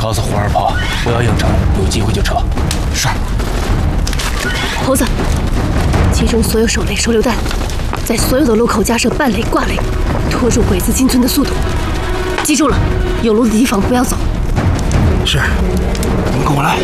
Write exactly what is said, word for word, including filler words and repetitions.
告诉胡二炮，不要硬撑，有机会就撤。 是。 猴子，集中所有手雷、手榴弹，在所有的路口加设半雷、挂雷，拖住鬼子进村的速度。记住了，有路的地方不要走。 是，你们跟我来。